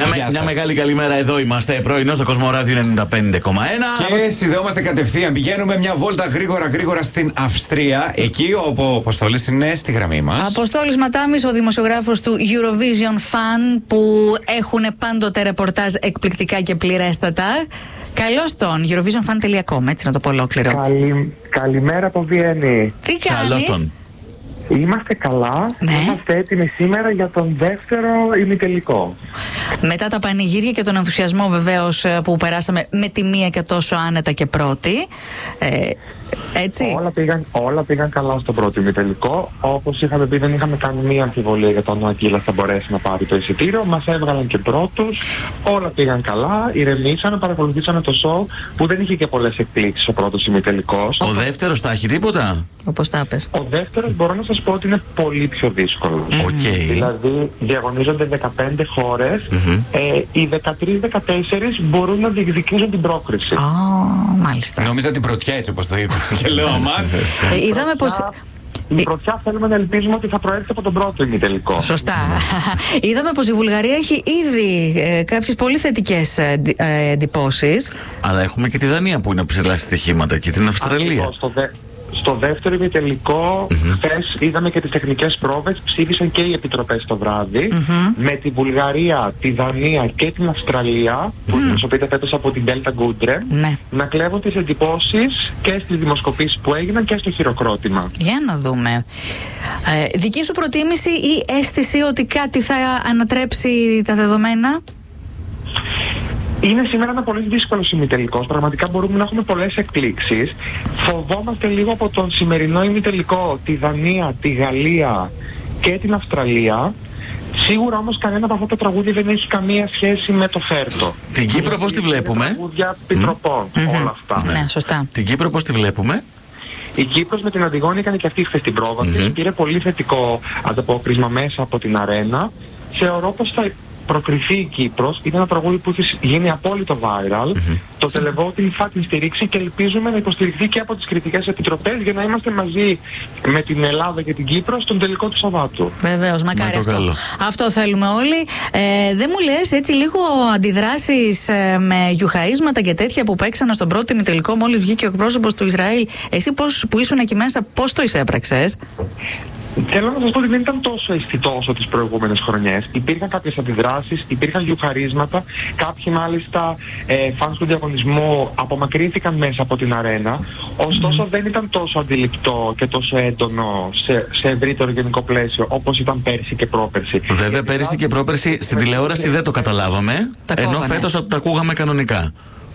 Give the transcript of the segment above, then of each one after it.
Μια μεγάλη καλημέρα, εδώ είμαστε. Πρωινό στο Κοσμοράδιο 95,1. Και συνδεόμαστε κατευθείαν. Πηγαίνουμε μια βόλτα γρήγορα στην Αυστρία. Εκεί όπου ο Αποστόλης είναι στη γραμμή μας. Αποστόλης Ματάμης, ο δημοσιογράφος του Eurovision Fan, που έχουν πάντοτε ρεπορτάζ εκπληκτικά και πληρέστατα. Καλώς τον eurovisionfan.com, έτσι να το πω ολόκληρο. Καλημέρα από Βιέννη. Τι κάνεις? Είμαστε καλά. Ναι. Είμαστε έτοιμοι σήμερα για τον δεύτερο ημιτελικό. Μετά τα πανηγύρια και τον ενθουσιασμό βεβαίως που περάσαμε με τη μία και τόσο άνετα και πρώτη. Έτσι. Όλα πήγαν καλά στο πρώτο ημιτελικό. Όπως είχαμε πει, δεν είχαμε καμία αμφιβολία για το αν ο Αγγίλας θα μπορέσει να πάρει το εισιτήριο. Μας έβγαλαν και πρώτους. Όλα πήγαν καλά. Ηρεμήσανε, παρακολουθήσανε το σοου που δεν είχε και πολλές εκπλήξεις ο πρώτος ημιτελικός. Ο δεύτερος θα έχει τίποτα? Όπως τα πες. Ο δεύτερος μπορώ να σας πω ότι είναι πολύ πιο δύσκολος. Δηλαδή διαγωνίζονται 15 χώρες. Οι 13-14 μπορούν να διεκδικήσουν την πρόκριση. Μάλιστα. Νομίζω την πρωτιά, έτσι όπως το είπες. Και λέω αμάν. Είδαμε πως. Η πρωτιά θέλουμε να ελπίζουμε ότι θα προέρχεται από τον πρώτο ημιτελικό. Σωστά. Είδαμε πως η Βουλγαρία έχει ήδη κάποιες πολύ θετικές εντυπώσεις. Αλλά έχουμε και τη Δανία που είναι ψηλά στοιχήματα και την Αυστραλία. Στο δεύτερο ημιτελικό, χθες είδαμε και τις τεχνικές πρόβες, ψήφισαν και οι επιτροπές το βράδυ, με τη Βουλγαρία, τη Δανία και την Αυστραλία, που εκπροσωπείται φέτος από την Delta Goodrem, να κλέβουν τις εντυπώσεις και στις δημοσκοπήσεις που έγιναν και στο χειροκρότημα. Για να δούμε. Δική σου προτίμηση ή αίσθηση ότι κάτι θα ανατρέψει τα δεδομένα? Είναι σήμερα ένα πολύ δύσκολο ημιτελικός. Πραγματικά μπορούμε να έχουμε πολλές εκπλήξεις. Φοβόμαστε λίγο από τον σημερινό ημιτελικό τη Δανία, τη Γαλλία και την Αυστραλία. Σίγουρα όμως κανένα από αυτά τα τραγούδια δεν έχει καμία σχέση με το φέρτο. Την Κύπρο πώς τη βλέπουμε? Τραγούδια επιτροπών, όλα αυτά. Ναι, σωστά. Την Κύπρο πώς τη βλέπουμε? Η Κύπρος με την Αντιγόνη έκανε και αυτή χθες την πρόβα της. Πήρε πολύ θετικό ανταπόκρισμα μέσα από την αρένα. Θεωρώ πως θα προκριθεί η Κύπρος. Είναι ένα τραγούδι που έχει γίνει απόλυτο viral. Το Televoting θα την στηρίξει και ελπίζουμε να υποστηριχθεί και από τις κριτικές επιτροπές για να είμαστε μαζί με την Ελλάδα και την Κύπρο στον τελικό του Σαββάτου. Βεβαίως, μακάρι αυτό. Αυτό θέλουμε όλοι. Δεν μου λες έτσι λίγο αντιδράσεις με γιουχαίσματα και τέτοια που παίξανε στον πρώτο ημιτελικό μόλις βγήκε ο εκπρόσωπος του Ισραήλ? Εσύ που ήσουν εκεί μέσα, πώς το εισέπραξες? Θέλω να σας πω ότι δεν ήταν τόσο αισθητό όσο τις προηγούμενες χρονιές. Υπήρχαν κάποιες αντιδράσεις, υπήρχαν γιουχαρίσματα. Κάποιοι μάλιστα φανς του διαγωνισμού απομακρύνθηκαν μέσα από την αρένα. Ωστόσο δεν ήταν τόσο αντιληπτό και τόσο έντονο σε ευρύτερο γενικό πλαίσιο όπως ήταν πέρσι και πρόπερσι. Βέβαια πέρσι και πρόπερσι στην τηλεόραση δεν το καταλάβαμε, ενώ φέτος το ακούγαμε κανονικά.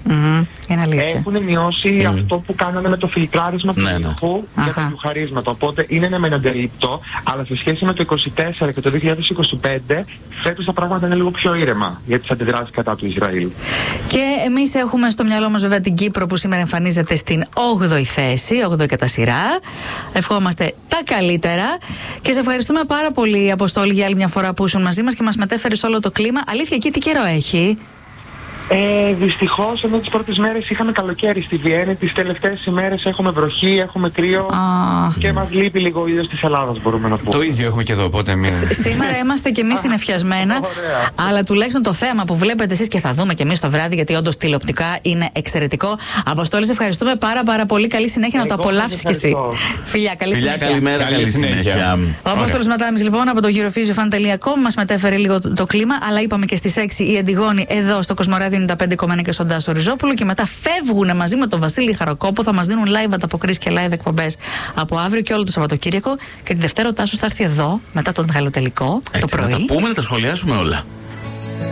Έχουν μειώσει αυτό που κάνανε με το φιλτράρισμα του ήχου για τα γιουχαρίσματα. Οπότε είναι ένα μεν αντιληπτό, αλλά σε σχέση με το 2024 και το 2025, φέτος τα πράγματα είναι λίγο πιο ήρεμα για τις αντιδράσεις κατά του Ισραήλ. Και εμείς έχουμε στο μυαλό μας βέβαια την Κύπρο που σήμερα εμφανίζεται στην 8η θέση, 8η κατά σειρά. Ευχόμαστε τα καλύτερα και σε ευχαριστούμε πάρα πολύ, Αποστόλη, για άλλη μια φορά που ήσουν μαζί μας και μας μετέφερες όλο το κλίμα. Αλήθεια, εκεί τι καιρό έχει? Δυστυχώς, ενώ τις πρώτες μέρες είχαμε καλοκαίρι στη Βιέννη, τις τελευταίες ημέρες έχουμε βροχή, έχουμε κρύο και μας λείπει λίγο ο ήλιος της Ελλάδας, μπορούμε να πούμε. Το ίδιο έχουμε και εδώ, οπότε σήμερα είμαστε και εμείς συννεφιασμένα, αλλά τουλάχιστον το θέμα που βλέπετε εσείς και θα δούμε και εμείς το βράδυ, γιατί όντως τηλεοπτικά είναι εξαιρετικό. Αποστόλη, σε ευχαριστούμε πάρα πολύ. Καλή συνέχεια, να το απολαύσεις κι εσύ. Φιλιά, καλή συνέχεια. Καλημέρα, καλή συνέχεια. Ο Απόστολος Ματάμης λοιπόν από το eurovisionfan.com μας μετέφερε λίγο το κλίμα, αλλά είπαμε και στις 6 η Αντιγόνη εδώ στο Κοσμοράδιο 95,1 και στον Τάσο Ριζόπουλο, και μετά φεύγουν μαζί με τον Βασίλη Χαροκόπο. Θα μας δίνουν live ανταποκρίσεις και live εκπομπές από αύριο και όλο το Σαββατοκύριακο. Και τη Δευτέρα ο Τάσος θα έρθει εδώ μετά το μεγάλο τελικό το πρωί. Να τα πούμε, να τα σχολιάσουμε όλα.